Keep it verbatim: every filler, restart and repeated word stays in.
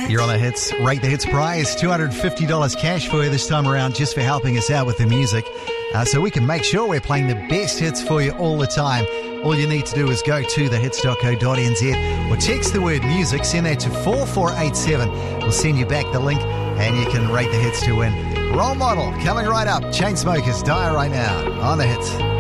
You're on the Hits. Rate the Hits prize. two hundred fifty dollars cash for you this time around just for helping us out with the music. Uh, so we can make sure we're playing the best hits for you all the time. All you need to do is go to the hits dot co dot n z or text the word music. Send that to four four eight seven. We'll send you back the link and you can rate the hits to win. Role Model coming right up. Chainsmokers, Die right now on the Hits.